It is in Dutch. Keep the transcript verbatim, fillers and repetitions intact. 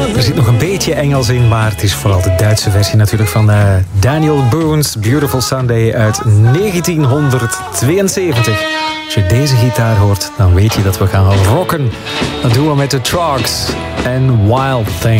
Er zit nog een beetje Engels in, maar het is vooral de Duitse versie natuurlijk van uh, Daniel Boone's Beautiful Sunday uit negentienhonderdtweeënzeventig. Als je deze gitaar hoort, dan weet je dat we gaan rocken. Dat doen we met de Trogs en Wild Thing.